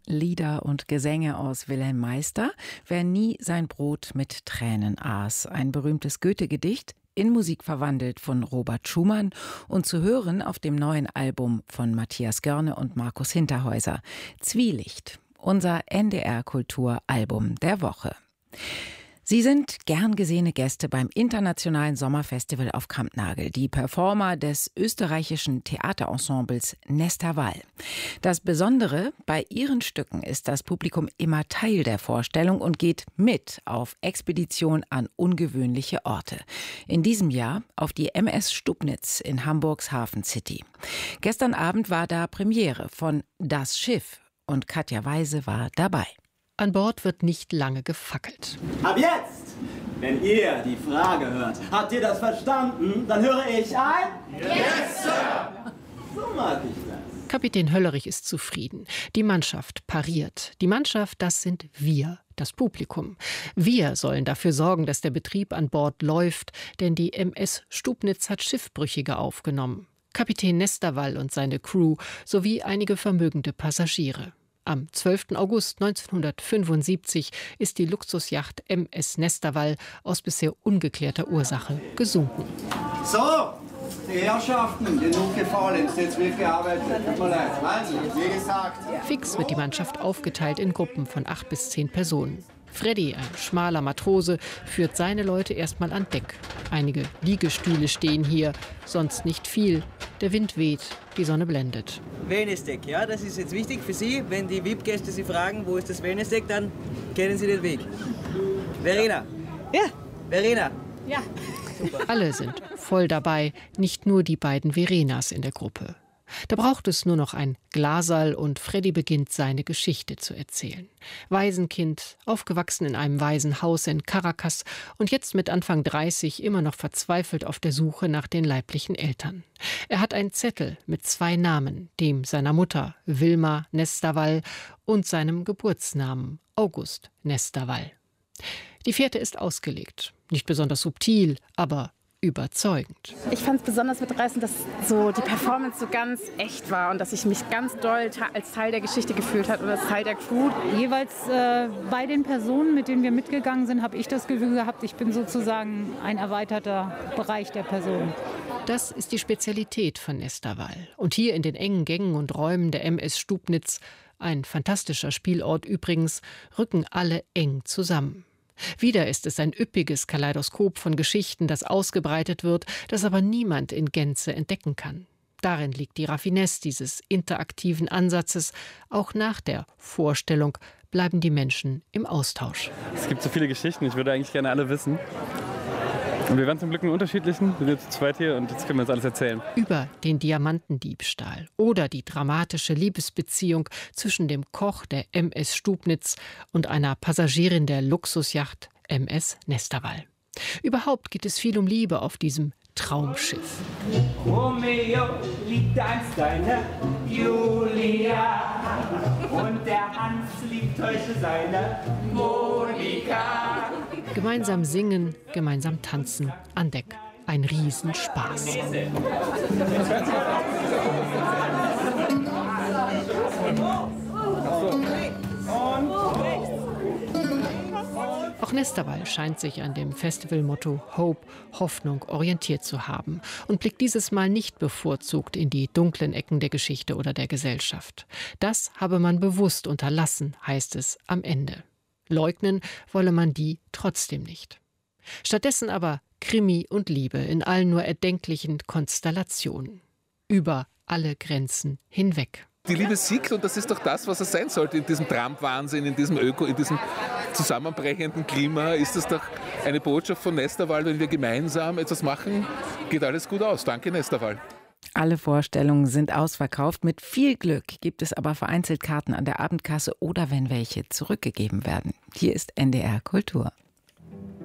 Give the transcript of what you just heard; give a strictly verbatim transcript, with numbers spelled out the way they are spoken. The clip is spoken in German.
Lieder und Gesänge aus Wilhelm Meister, wer nie sein Brot mit Tränen aß. Ein berühmtes Goethe-Gedicht, in Musik verwandelt von Robert Schumann und zu hören auf dem neuen Album von Matthias Görne und Markus Hinterhäuser. Zwielicht, unser N D R-Kultur-Album der Woche. Sie sind gern gesehene Gäste beim Internationalen Sommerfestival auf Kampnagel, die Performer des österreichischen Theaterensembles Nesterwall. Das Besondere bei ihren Stücken ist das Publikum immer Teil der Vorstellung und geht mit auf Expedition an ungewöhnliche Orte. In diesem Jahr auf die M S Stubnitz in Hamburgs Hafen City. Gestern Abend war da Premiere von Das Schiff und Katja Weise war dabei. An Bord wird nicht lange gefackelt. Ab jetzt, wenn ihr die Frage hört, habt ihr das verstanden? Dann höre ich ein Yes, Sir! So mag ich das. Kapitän Höllerich ist zufrieden. Die Mannschaft pariert. Die Mannschaft, das sind wir, das Publikum. Wir sollen dafür sorgen, dass der Betrieb an Bord läuft, denn die M S Stubnitz hat Schiffbrüchige aufgenommen. Kapitän Nesterwall und seine Crew sowie einige vermögende Passagiere. Am zwölften August neunzehnhundertfünfundsiebzig ist die Luxusjacht M S Nesterwall aus bisher ungeklärter Ursache gesunken. So, die Herrschaften, genug gefallen, jetzt wird gearbeitet. Tut mir leid. Also, wie gesagt. Fix wird die Mannschaft aufgeteilt in Gruppen von acht bis zehn Personen. Freddy, ein schmaler Matrose, führt seine Leute erstmal an Deck. Einige Liegestühle stehen hier, sonst nicht viel. Der Wind weht, die Sonne blendet. Wellnessdeck, ja, das ist jetzt wichtig für Sie. Wenn die V I P-Gäste Sie fragen, wo ist das Wellnessdeck, dann kennen Sie den Weg. Verena. Ja. Verena. Ja. Super. Alle sind voll dabei, nicht nur die beiden Verenas in der Gruppe. Da braucht es nur noch ein Glaserl und Freddy beginnt seine Geschichte zu erzählen. Waisenkind, aufgewachsen in einem Waisenhaus in Caracas und jetzt mit Anfang dreißig immer noch verzweifelt auf der Suche nach den leiblichen Eltern. Er hat einen Zettel mit zwei Namen, dem seiner Mutter Wilma Nesterwall und seinem Geburtsnamen August Nesterwall. Die Fährte ist ausgelegt, nicht besonders subtil, aber überzeugend. Ich fand es besonders mitreißend, dass so die Performance so ganz echt war und dass ich mich ganz doll als Teil der Geschichte gefühlt habe oder als Teil der Crew. Jeweils äh, bei den Personen, mit denen wir mitgegangen sind, habe ich das Gefühl gehabt, ich bin sozusagen ein erweiterter Bereich der Person. Das ist die Spezialität von Nesterwall. Und hier in den engen Gängen und Räumen der M S Stubnitz, ein fantastischer Spielort übrigens, rücken alle eng zusammen. Wieder ist es ein üppiges Kaleidoskop von Geschichten, das ausgebreitet wird, das aber niemand in Gänze entdecken kann. Darin liegt die Raffinesse dieses interaktiven Ansatzes. Auch nach der Vorstellung bleiben die Menschen im Austausch. Es gibt so viele Geschichten, ich würde eigentlich gerne alle wissen. Und wir waren zum Glück in unterschiedlichen, wir sind zu zweit hier und jetzt können wir uns alles erzählen. Über den Diamantendiebstahl oder die dramatische Liebesbeziehung zwischen dem Koch der M S Stubnitz und einer Passagierin der Luxusjacht M S Nesterwall. Überhaupt geht es viel um Liebe auf diesem Traumschiff. Romeo liebte einst deine Julia und der Hans liebt heute seine Monika. Gemeinsam singen, gemeinsam tanzen, an Deck. Ein Riesenspaß. Auch Nesterwall scheint sich an dem Festivalmotto Hope, Hoffnung orientiert zu haben und blickt dieses Mal nicht bevorzugt in die dunklen Ecken der Geschichte oder der Gesellschaft. Das habe man bewusst unterlassen, heißt es am Ende. Leugnen wolle man die trotzdem nicht. Stattdessen aber Krimi und Liebe in allen nur erdenklichen Konstellationen. Über alle Grenzen hinweg. Die Liebe siegt und das ist doch das, was es sein sollte in diesem Trump-Wahnsinn, in diesem Öko, in diesem zusammenbrechenden Klima. Ist das doch eine Botschaft von Nesterwall, wenn wir gemeinsam etwas machen, geht alles gut aus. Danke, Nesterwall. Alle Vorstellungen sind ausverkauft. Mit viel Glück gibt es aber vereinzelt Karten an der Abendkasse oder wenn welche zurückgegeben werden. Hier ist N D R Kultur.